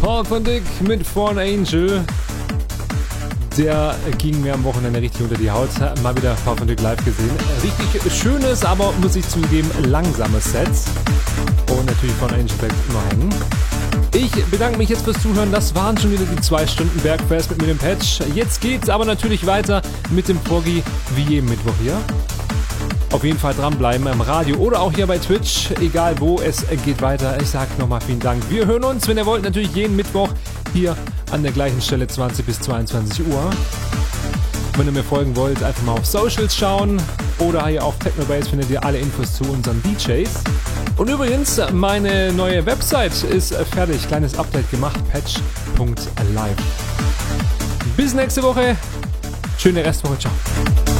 Paul van Dyk mit Fallen Angel. Der ging mir am Wochenende richtig unter die Haut. Mal wieder Paul van Dyk live gesehen. Richtig schönes, aber muss ich zugeben, langsames Set. Und natürlich Fallen Angel bleibt immer hängen. Ich bedanke mich jetzt fürs Zuhören. Das waren schon wieder die 2 Stunden Bergfest mit mir, dem Patch. Jetzt geht's aber natürlich weiter mit dem Proggy, wie jeden Mittwoch hier. Auf jeden Fall dranbleiben im Radio oder auch hier bei Twitch. Egal wo, es geht weiter. Ich sage nochmal vielen Dank. Wir hören uns, wenn ihr wollt, natürlich jeden Mittwoch hier an der gleichen Stelle 20 bis 22 Uhr. Wenn ihr mir folgen wollt, einfach mal auf Socials schauen. Oder hier auf Technobase findet ihr alle Infos zu unseren DJs. Und übrigens, meine neue Website ist fertig. Kleines Update gemacht. Patch.live. Bis nächste Woche. Schöne Restwoche. Ciao.